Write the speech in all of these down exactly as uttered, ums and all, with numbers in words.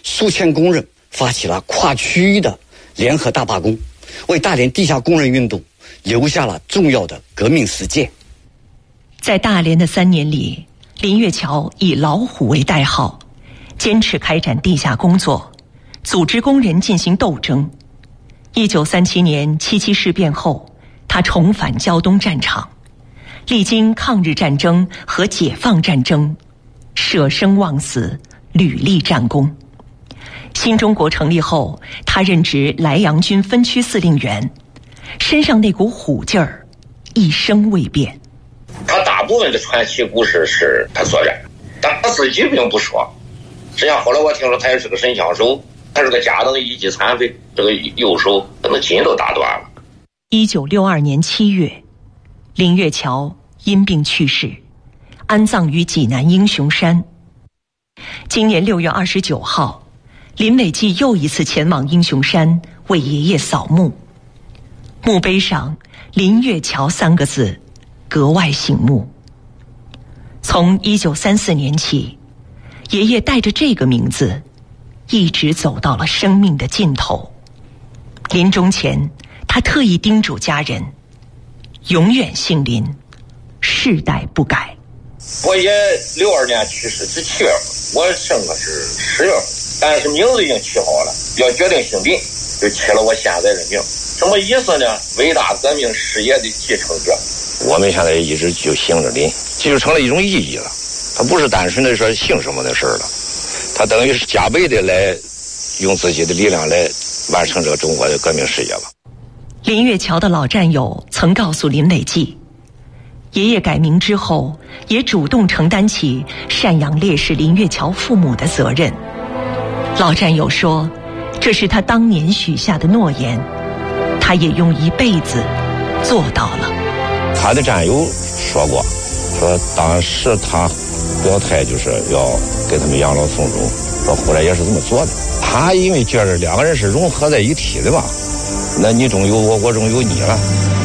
数千工人发起了跨区域的联合大罢工，为大连地下工人运动留下了重要的革命实践。 在大连的三年里，林月桥以老虎为代号，坚持开展地下工作，组织工人进行斗争。一九三七年七七事变后，他重返胶东战场，历经抗日战争和解放战争，舍生忘死，屡立战功。新中国成立后，他任职莱阳军分区司令员，身上那股虎劲儿一生未变。 他大部分的传奇故事是他所染，但他自己并不说。实际上后来我听说他也是个神枪手，他是个家等一级残废，这个右手可能筋都打断了。 一九六二年七月，林月桥因病去世，安葬于济南英雄山。今年六月二十九号，林伟季又一次前往英雄山为爷爷扫墓，墓碑上林月桥三个字格外醒目。从一九三四年起，爷爷带着这个名字一直走到了生命的尽头。临终前，他特意叮嘱家人永远姓林，世代不改。 我爷六二年去世是七月份，我生的是十月份，但是名字已经起好了，要决定姓林，就起了我现在的名。什么意思呢？伟大革命事业的继承者。我们现在一直就姓着林，这就成了一种意义了。它不是单纯的说姓什么的事儿了，它等于是加倍的来用自己的力量来完成这个中国的革命事业了。 林月桥的老战友曾告诉林伟季，爷爷改名之后，也主动承担起赡养烈士林月桥父母的责任。老战友说，这是他当年许下的诺言，他也用一辈子做到了。 他的战友说过，说当时他表态就是要给他们养老送终，说后来也是这么做的。他因为觉得两个人是融合在一体的吧，那你中有我，我中有你了。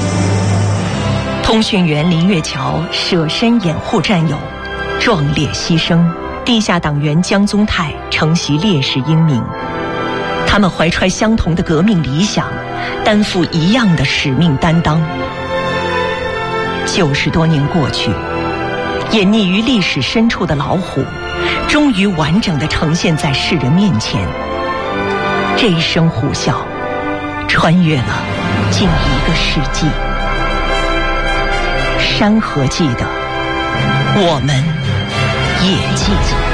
通讯员林月桥舍身掩护战友，壮烈牺牲。地下党员江宗泰承袭烈士英名，他们怀揣相同的革命理想，担负一样的使命担当。九十多年过去，隐匿于历史深处的老虎，终于完整地呈现在世人面前。这一声虎啸，穿越了近一个世纪。山河记得，我们也记得。